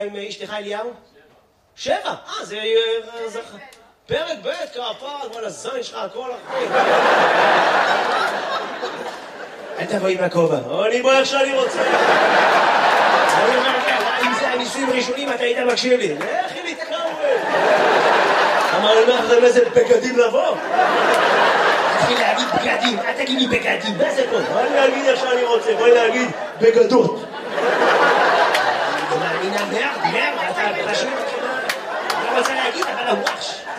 עם אשתך אליהו? 7. זה... פרק ב' כפר, כל הזין שלך, הכל אחרי. אל תבואי מהכובע. אני בוא איך שאני רוצה. אני אומר ככה, אם זה הניסויים הראשונים, אתה היית מקשיב לי. לכי להתקרב. אמר לי, מה זה איזה בגדים לבוא? תתחיל להגיד בגדים, אל תגיד לי בגדים, מה זה פה? בואי להגיד איך שאני רוצה, בואי להגיד בגדות. אני מאמינה מרד, אתה פשוט... אני לא רוצה להגיד, אבל הוואש.